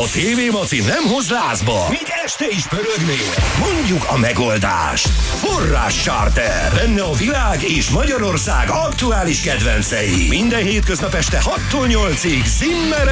A TV Maci nem hoz lázba, míg este is pörögnél. Mondjuk a megoldást. Forrás Charter. Benne a világ és Magyarország aktuális kedvencei. Minden hétköznap este 6-tól 8-ig Zimmer